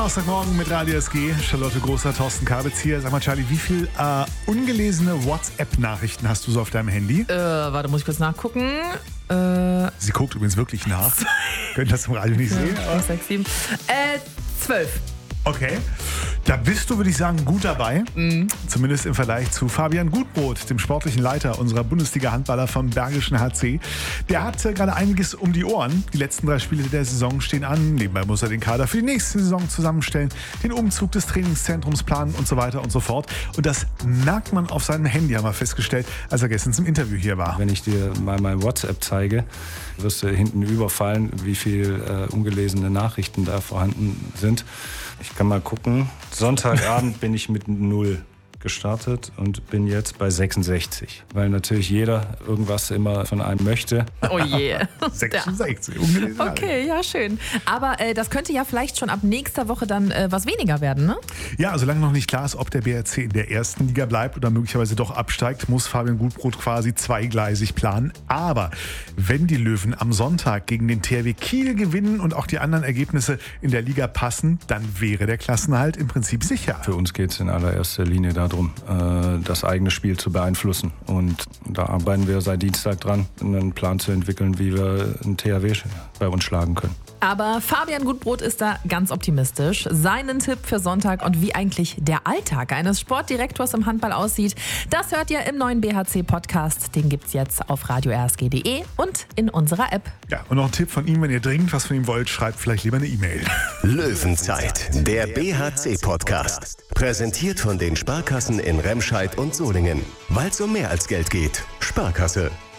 Donnerstagmorgen mit Radio SG. Charlotte Großer, Thorsten Kabitz hier. Sag mal, Charlie, wie viel ungelesene WhatsApp-Nachrichten hast du so auf deinem Handy? Warte, muss ich kurz nachgucken. Sie guckt übrigens wirklich nach. Könnt das im Radio nicht sehen. 5, 6, 7. 12. Okay. Da bist du, würde ich sagen, gut dabei. Zumindest im Vergleich zu Fabian Gutbrot, dem sportlichen Leiter unserer Bundesliga-Handballer vom Bergischen HC. Der hat gerade einiges um die Ohren. Die letzten 3 Spiele der Saison stehen an. Nebenbei muss er den Kader für die nächste Saison zusammenstellen, den Umzug des Trainingszentrums planen und so weiter und so fort. Und das merkt man auf seinem Handy, haben wir festgestellt, als er gestern zum Interview hier war. Wenn ich dir mal mein WhatsApp zeige, wirst du hinten überfallen, wie viel ungelesene Nachrichten da vorhanden sind. Ich kann mal gucken. Sonntagabend bin ich mit 0 gestartet und bin jetzt bei 66. Weil natürlich jeder irgendwas immer von einem möchte. Oh je. 66. Ungelesene Okay, ja, schön. Aber das könnte ja vielleicht schon ab nächster Woche dann was weniger werden, ne? Ja, solange noch nicht klar ist, ob der BRC in der ersten Liga bleibt oder möglicherweise doch absteigt, muss Fabian Gutbrot quasi zweigleisig planen. Aber wenn die Löwen am Sonntag gegen den THW Kiel gewinnen und auch die anderen Ergebnisse in der Liga passen, dann wäre der Klassenerhalt im Prinzip sicher. Für uns geht es in allererster Linie darum, das eigene Spiel zu beeinflussen. Und da arbeiten wir seit Dienstag dran, einen Plan zu entwickeln, wie wir einen THW bei uns schlagen können. Aber Fabian Gutbrot ist da ganz optimistisch. Seinen Tipp für Sonntag und wie eigentlich der Alltag eines Sportdirektors im Handball aussieht, das hört ihr im neuen BHC-Podcast. Den gibt's jetzt auf radiorsg.de und in unserer App. Ja, und noch ein Tipp von ihm, wenn ihr dringend was von ihm wollt, schreibt vielleicht lieber eine E-Mail. Löwenzeit, der BHC-Podcast. Präsentiert von den Sparkassen in Remscheid und Solingen. Weil es um mehr als Geld geht. Sparkasse.